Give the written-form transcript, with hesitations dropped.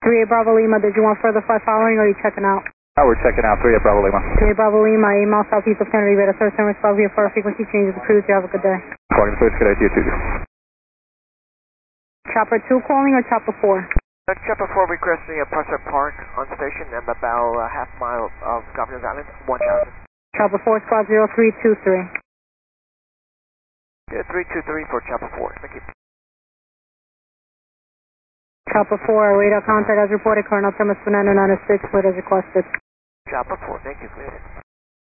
38 Bravo Lima, did you want further flight following or are you checking out? Oh, we're checking out. 38 Bravo Lima. 38 Bravo Lima, 8 miles southeast of Kennedy, radar service and response via for frequency changes approved. You have a good day. Calling the good day to you too. Chopper 2 calling or Chopper 4? Chopper 4 requesting a Prospect Park on station and about a half mile of Governor's Island, 1000. Chopper 4, squad 0323. Yeah, 323 for Chopper 4. Thank you. Chopper 4, radar contact as reported, current altimeter 996, what is requested. Chopper 4, thank you. Clear.